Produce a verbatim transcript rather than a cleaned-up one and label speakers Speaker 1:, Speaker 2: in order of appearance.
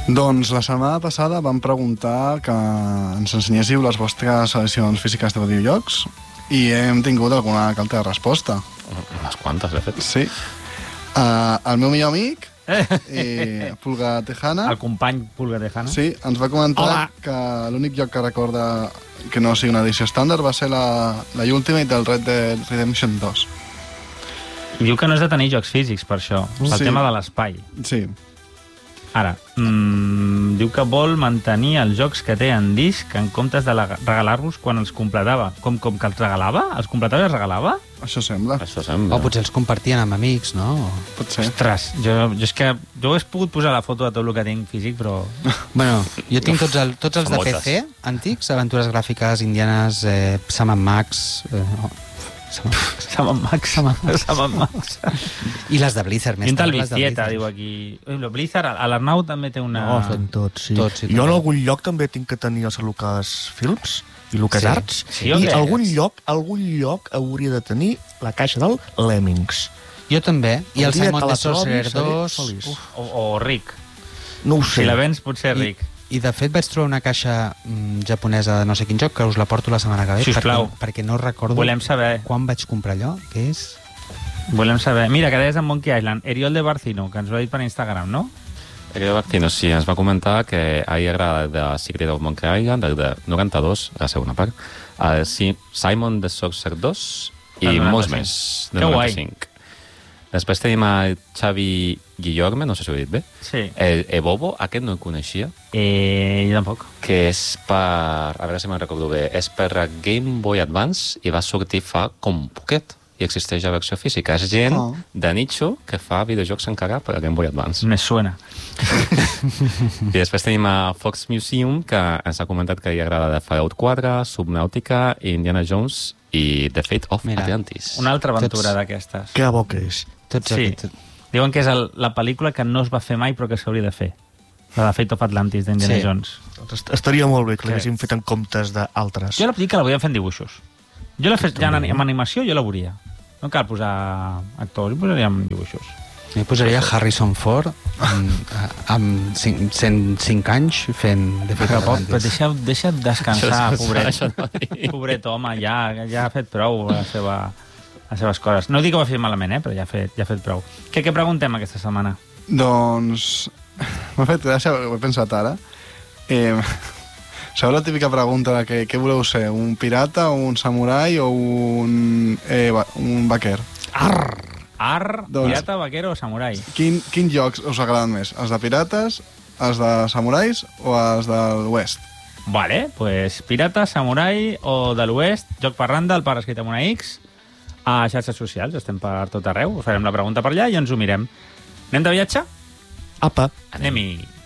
Speaker 1: Doncs la setmana passada vam preguntar que ens ensenyéssiu les vostres seleccions físiques de videojocs i hem tingut alguna que altra resposta.
Speaker 2: Unes quantes, de fet.
Speaker 1: Sí. Uh, el meu millor amic, eh, Pulga Tejana...
Speaker 3: El company Pulga Tejana.
Speaker 1: Sí, ens va comentar
Speaker 3: Hola.
Speaker 1: que l'únic joc que recorda que no sigui una edició estàndard va ser la, la Ultimate del Red Dead Redemption dos.
Speaker 3: Diu que no és de tenir jocs físics, per això. El
Speaker 1: Sí.
Speaker 3: tema de l'espai.
Speaker 1: Sí.
Speaker 3: Ara, mmm, diu que vol mantenir els jocs que té en disc en comptes de la- regalar-los quan els completava. Com, com que els regalava? Els completava i els regalava?
Speaker 1: Això sembla.
Speaker 2: Això sembla.
Speaker 4: O potser els compartien amb amics, no?
Speaker 1: Pot ser.
Speaker 3: Ostres, jo, jo és que jo hagués pogut posar la foto de tot el que tinc físic, però...
Speaker 4: Bueno, jo tinc tots, el, tots els
Speaker 2: Són
Speaker 4: de P
Speaker 2: moltes.
Speaker 4: C antics, aventures gràfiques, indianes, eh, Sam and Max... Eh, oh, Sam,
Speaker 3: Sam and Max, Sam and Max.
Speaker 4: I les de Blizzard, més
Speaker 3: I un tal
Speaker 4: tard, les de
Speaker 3: Vicieta,
Speaker 4: Blizzard.
Speaker 3: diu aquí. Ui, el Blizzard, a l'Arnau també té una...
Speaker 5: No, fem tots, sí.
Speaker 4: Tots, sí,
Speaker 5: jo en
Speaker 4: també.
Speaker 5: algun lloc també tinc que tenir els Lucasfilms i LucasArts.
Speaker 3: Sí, o
Speaker 5: I
Speaker 3: què?
Speaker 5: algun lloc, algun lloc hauria de tenir la caixa del Lemmings.
Speaker 4: Jo també. I el
Speaker 5: dia
Speaker 4: Simon
Speaker 5: que la
Speaker 4: de Sorcerer
Speaker 5: trobi, seré
Speaker 4: dos...
Speaker 5: feliç.
Speaker 4: Uf.
Speaker 3: O, o Ric.
Speaker 5: No ho sé.
Speaker 3: Si la vens, potser
Speaker 4: I,
Speaker 3: Ric.
Speaker 4: I de fet vaig trobar una caixa mm, japonesa de no sé quin joc, que us la porto la setmana que ve,
Speaker 3: Sisplau.
Speaker 4: perquè, perquè no recordo
Speaker 3: Volem saber.
Speaker 4: quan vaig comprar allò, que és...
Speaker 3: Volem saber. Mira, que deies en Monkey Island. Eriol de Barcino, que ens ho ha dit per Instagram, no?
Speaker 2: Aquell Bartino, sí, ens va comentar que a ell agrada de Secret of Monkey Island, del de noranta-dos, la segona part, el sí, Simon the Sorcerer dos i
Speaker 3: Del
Speaker 2: molts
Speaker 3: noranta-cinc.
Speaker 2: més, del
Speaker 3: Que guai.
Speaker 2: noranta-cinc. Després tenim el Xavi Guillorme, no sé si ho he dit bé,
Speaker 3: Sí.
Speaker 2: el Evobo, aquest no el coneixia,
Speaker 3: Eh, jo tampoc.
Speaker 2: que és per, a veure si me'n recordo bé, és per a Game Boy Advance i va sortir fa com poquet i existeix a versió física. És gent
Speaker 1: Oh.
Speaker 2: de nicho que fa videojocs encara per a Game Boy Advance.
Speaker 3: Me suena.
Speaker 2: I després tenim a Fox Museum, que ens ha comentat que li agrada de Fallout quatre, Subnautica, Indiana Jones i The Fate of
Speaker 4: Mira,
Speaker 2: Atlantis.
Speaker 3: Una altra aventura
Speaker 4: Tots-
Speaker 3: d'aquestes.
Speaker 5: Que bo que és.
Speaker 4: Tots
Speaker 3: Sí.
Speaker 4: aquests...
Speaker 3: Diuen que és el, la pel·lícula que no es va fer mai però que s'hauria de fer. La de Fate of Atlantis, d'Indiana
Speaker 4: Sí.
Speaker 3: Jones.
Speaker 5: Doncs est- estaria molt bé que
Speaker 3: Què?
Speaker 5: l'haguéssim fet en comptes d'altres.
Speaker 3: Jo la dic que la volia fer en dibuixos. Jo la fet ja en, en animació, jo la veuria. No cal posar actors, jo posaria en dibuixos.
Speaker 4: Jo posaria Harrison Ford amb, amb cinc, cent cinc anys fent de fet
Speaker 3: Però, pot, però deixa, deixa descansar,
Speaker 2: Això-
Speaker 3: pobret.
Speaker 2: això no dic.
Speaker 3: Pobret home, ja, ja ha fet prou a la seva, a les seves coses. No dic que ho ha fet malament, eh, però ja ha fet, ja ha fet prou. Què, què preguntem aquesta setmana?
Speaker 1: Doncs... M'ha fet gràcia, ho he pensat ara. Eh, sabeu la típica pregunta de que, què voleu ser? Un pirata, un samurai o un, eh, va- un vaquer?
Speaker 3: Arr! Arr,
Speaker 1: Doncs-
Speaker 3: pirata, vaquero o samurai?
Speaker 1: Quin, quins jocs us agraden més? Els de pirates, els de samurais o els de l'oest?
Speaker 3: Vale, pues pirata, samurai o de l'oest, joc per Randall, per escrit amb una X, a xarxes socials, estem per tot arreu, us farem la pregunta per allà i ens ho mirem. Anem de viatge?
Speaker 5: Apa.
Speaker 3: Anem-hi.